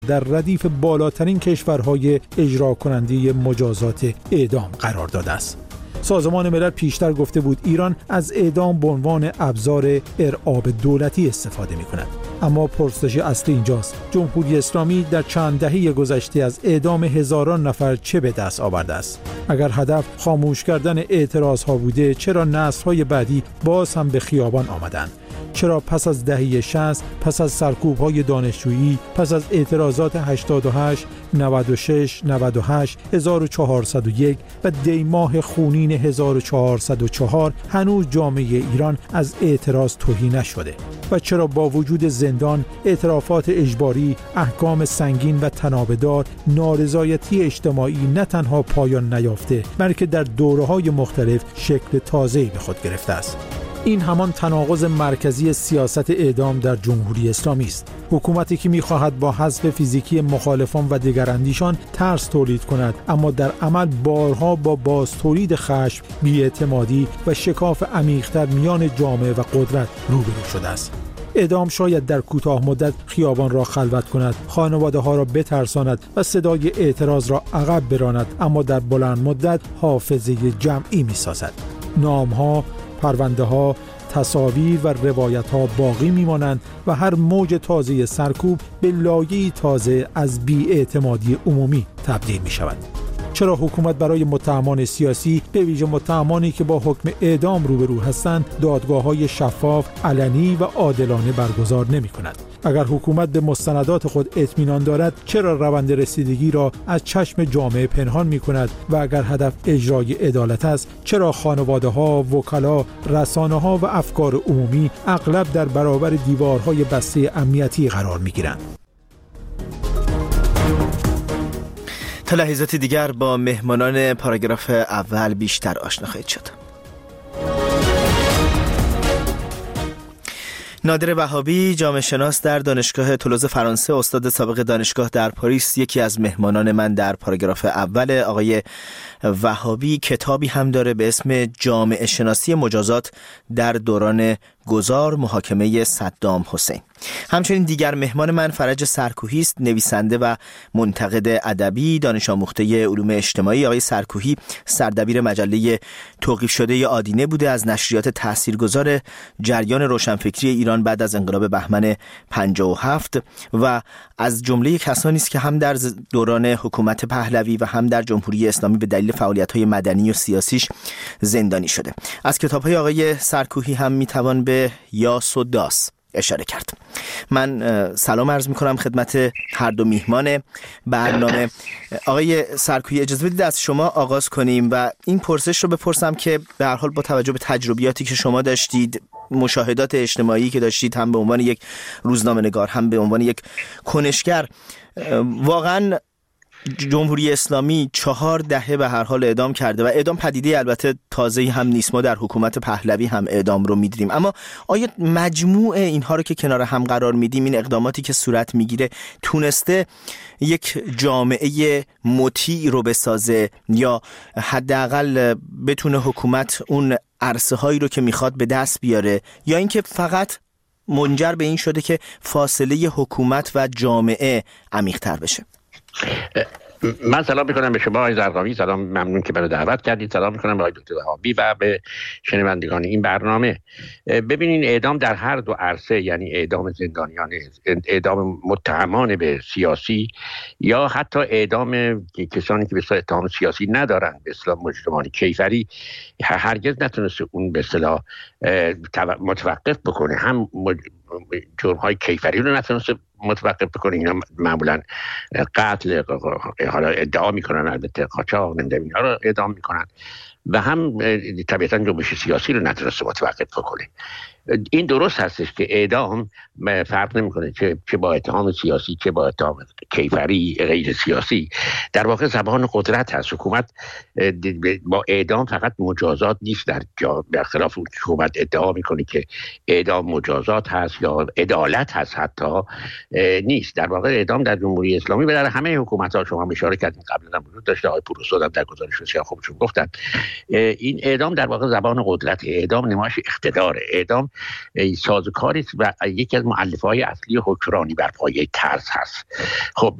در ردیف بالاترین کشورهای اجرا کننده مجازات اعدام قرار داده است. سازمان ملل پیشتر گفته بود ایران از اعدام به عنوان ابزار ارعاب دولتی استفاده می‌کند. اما پرسش اصلی اینجاست: جمهوری اسلامی در چند دهه گذشته از اعدام هزاران نفر چه به دست آورده است؟ اگر هدف خاموش کردن اعتراضها بوده، چرا نسل‌های بعدی باز هم به خیابان آمدند؟ چرا پس از دهه 60، پس از سرکوب‌های دانشجویی، پس از اعتراضات 88، 96، 98، 1401 و دیماه خونین 1404 هنوز جامعه ایران از اعتراض تهی نشده؟ و چرا با وجود زندان، اعترافات اجباری، احکام سنگین و تنابدار، نارضایتی اجتماعی نه تنها پایان نیافته، بلکه در دوره‌های مختلف شکل تازه‌ای به خود گرفته است؟ این همان تناقض مرکزی سیاست اعدام در جمهوری اسلامی است. حکومتی که می‌خواهد با حذف فیزیکی مخالفان و دگراندیشان ترس تولید کند، اما در عمل بارها با بازتولید خشم، بی‌اعتمادی و شکاف عمیق‌تر میان جامعه و قدرت روبرو شده است. اعدام شاید در کوتاه مدت خیابان را خلوت کند، خانواده‌ها را بترساند و صدای اعتراض را عقب براند، اما در بلند مدت حافظه جمعی می‌سازد. نام‌ها، پرونده‌ها، تصاویر و روایت‌ها باقی می‌مانند و هر موج تازه سرکوب به لایه‌ای تازه از بی‌اعتمادی عمومی تبدیل می‌شود. چرا حکومت برای متهمان سیاسی، به ویژه متهمانی که با حکم اعدام روبرو هستند، دادگاه‌های شفاف، علنی و عادلانه برگزار نمی‌کند؟ اگر حکومت به مستندات خود اطمینان دارد، چرا روند رسیدگی را از چشم جامعه پنهان می‌کند؟ و اگر هدف اجرای عدالت است، چرا خانواده‌ها، وکلا، رسانه‌ها و افکار عمومی اغلب در برابر دیوارهای بسته امنیتی قرار می‌گیرند؟ تا لحظاتی دیگر با مهمانان پاراگراف اول بیشتر آشنا خواهید شد. نادر وهابی، جامعه شناس در دانشگاه تولوز فرانسه، استاد سابق دانشگاه در پاریس، یکی از مهمانان من در پاراگراف اول. آقای وهابی کتابی هم داره به اسم جامعه شناسی مجازات در دوران گذار محاکمه صدام حسین. همچنین دیگر مهمان من فرج سرکوهی است، نویسنده و منتقد ادبی، دانش آموخته علوم اجتماعی. آقای سرکوهی سردبیر مجله توقیف شده آدینه بوده، از نشریات تاثیرگذار جریان روشنفکری ایران بعد از انقلاب بهمن 57 و از جمله کسانی است که هم در دوران حکومت پهلوی و هم در جمهوری اسلامی به دلیل فعالیت‌های مدنی و سیاسیش زندانی شده. از کتاب‌های آقای سرکوهی هم می‌توان به یاس و داس اشاره کرد. من سلام عرض میکنم خدمت هر دو میهمان برنامه. آقای سرکوهی، اجازه بدید از شما آغاز کنیم و این پرسش رو بپرسم که به هر حال با توجه به تجربیاتی که شما داشتید، مشاهدات اجتماعی که داشتید، هم به عنوان یک روزنامه‌نگار هم به عنوان یک کنشگر، واقعاً جمهوری اسلامی 4 دهه به هر حال اعدام کرده و اعدام پدیده البته تازه‌ای هم نیست، ما در حکومت پهلوی هم اعدام رو می‌دیدیم، اما آیا مجموع اینها رو که کنار هم قرار میدیم، این اقداماتی که صورت میگیره، تونسته یک جامعه مطیع رو بسازه یا حداقل بتونه حکومت اون عرصه هایی رو که میخواد به دست بیاره، یا اینکه فقط منجر به این شده که فاصله حکومت و جامعه عمیق‌تر بشه؟ من سلام میکنم به شما آقای زرقاوی، سلام، ممنون که منو دعوت کردید. سلام میکنم به آقای دکتر وهابی و به شنوندگان این برنامه. ببینین، اعدام در هر دو عرصه، یعنی اعدام زندانیان، اعدام متهمان به سیاسی یا حتی اعدام کسانی که به اصطلاح اتهام سیاسی ندارن، به اصطلاح مجرمان کیفری، هرگز نتونسته اون به اصطلاح متوقف بکنه. هم جرم‌های کیفری رو نتونسته متوقف بکنه، اینا معمولا قتل، حالا ادعا میکنن البته قاچاق، نمیدونم اینا رو اعدام میکنن، و هم طبیعتا جنبش سیاسی رو نتونسته متوقف بکنه. این درست هستش که اعدام فرق نمیکنه چه با اتهام سیاسی چه با اتهام کیفری غیر سیاسی، در واقع زبان قدرت هست. حکومت با اعدام فقط مجازات نیست، در برخلاف حکومت ادعا میکنه که اعدام مجازات هست یا عدالت هست، حتی نیست. در واقع اعدام در جمهوری اسلامی و در همه حکومت‌ها، شما اشاره کردین قبلا هم وجود داشته، آقای پوروسو در گزارش بسیار خوبشون گفتن، این اعدام در واقع زبان قدرت، اعدام نمایش اقتدار، اعدام سازوکاری و یکی از مؤلفه‌های اصلی حکمرانی بر پایه ترس هست. خب